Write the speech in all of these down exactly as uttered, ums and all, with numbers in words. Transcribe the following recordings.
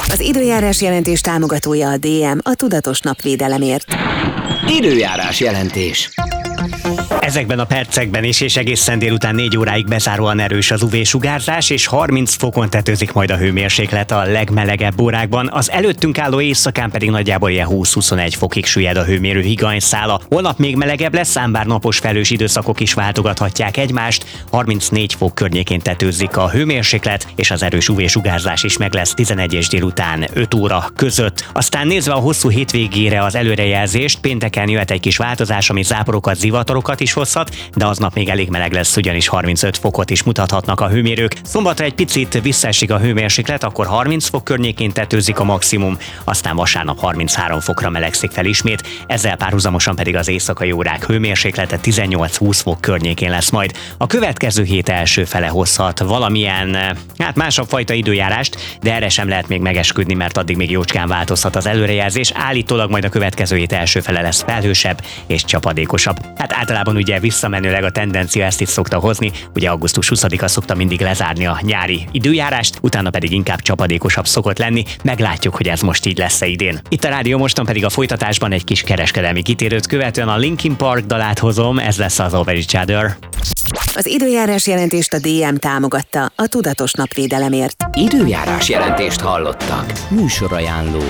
Az időjárás jelentés támogatója a dé em, a tudatos napvédelemért. Időjárás jelentés. Ezekben a percekben is és egészen délután négy óráig bezáróan erős az u vé-sugárzás, és harminc fokon tetőzik majd a hőmérséklet a legmelegebb órákban. Az előttünk álló éjszakán pedig nagyjából ilyen húsz-huszonegy fokig süllyed a hőmérő higanyszála. Holnap még melegebb lesz, ám bár napos felhős időszakok is váltogathatják egymást. harmincnégy fok környékén tetőzik a hőmérséklet, és az erős u vé-sugárzás is meg lesz tizenegy és délután öt óra között. Aztán nézve a hosszú hétvégére az előrejelzést, pénteken jöhet egy kis változás, ami záporokat, zivatorokat is hozhat, de aznap még elég meleg lesz, ugyanis harmincöt fokot is mutathatnak a hőmérők. Szombatra egy picit visszaesik a hőmérséklet, akkor harminc fok környékén tetőzik a maximum, aztán vasárnap harminchárom fokra melegszik fel ismét, ezzel párhuzamosan pedig az éjszakai órák hőmérséklete tizennyolc-húsz fok környékén lesz majd. A következő hét első fele hozhat valamilyen, hát másabb fajta időjárást, de erre sem lehet még megesküdni, mert addig még jócskán változhat az előrejelzés. Állítólag majd a következő hét első fele lesz felhősebb és csapadékosabb. Hát általában ugye visszamenőleg a tendencia ezt is szokta hozni, ugye augusztus huszadika szokta mindig lezárni a nyári időjárást, utána pedig inkább csapadékosabb szokott lenni, meglátjuk, hogy ez most így lesz-e idén. Itt a Rádió Moston pedig a folytatásban egy kis kereskedelmi kitérőt követően a Linkin Park dalát hozom, ez lesz az Over Each Other. Az időjárás jelentést a dé em támogatta, a tudatos napvédelemért. Időjárás jelentést hallottak. Műsorajánló.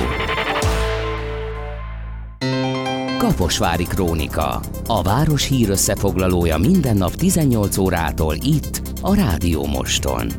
Kaposvári Krónika. A város hír összefoglalója minden nap tizennyolc órától itt, a Rádió Moston.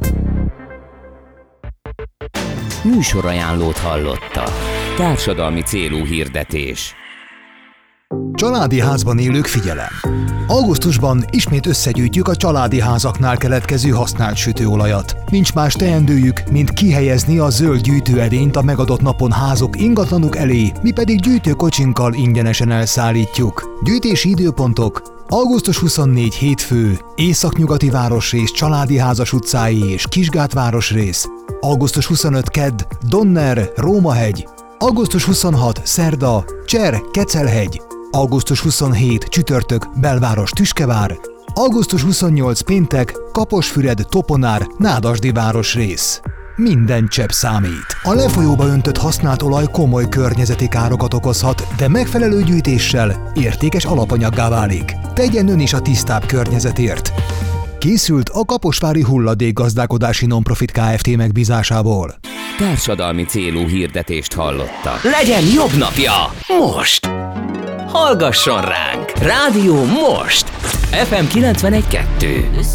Műsorajánlót hallottak. Társadalmi célú hirdetés. Családi házban élők, figyelem! Augusztusban ismét összegyűjtjük a családi házaknál keletkező használt sütőolajat. Nincs más teendőjük, mint kihelyezni a zöld gyűjtőedényt a megadott napon házok ingatlanuk elé, mi pedig gyűjtőkocsinkkal ingyenesen elszállítjuk. Gyűjtési időpontok: augusztus huszonnégy hétfő, Északnyugati városrész Családi házas utcái és Kisgát városrész. augusztus huszonöt kedd, Donner, Rómahegy. augusztus huszonhat szerda, Cser, Kecelhegy. augusztus huszonhét csütörtök, Belváros, Tüskevár. augusztus huszonnyolc péntek, Kaposfüred, Toponár, Nádasdi városrész. Minden csepp számít. A lefolyóba öntött használt olaj komoly környezeti károkat okozhat, de megfelelő gyűjtéssel értékes alapanyaggá válik. Tegyen ön is a tisztább környezetért. Készült a Kaposvári Hulladékgazdálkodási Nonprofit Kft. Megbízásából. Társadalmi célú hirdetést hallottak. Legyen jobb napja most! Hallgasson ránk! Rádió Most! ef em kilencvenegy kettő.